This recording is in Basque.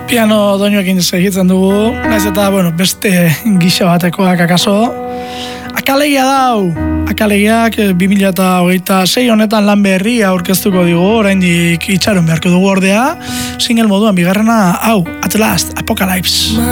Piano doinoekin segitzen dugu, naiz eta, beste gisa batekoak akaso. Akalegia dau, akalegiak 2026 honetan lan berria aurkeztuko digu, oraindik itxaron beharko dugu ordea, single moduan bigarrena, hau, At Last, Apocalypse.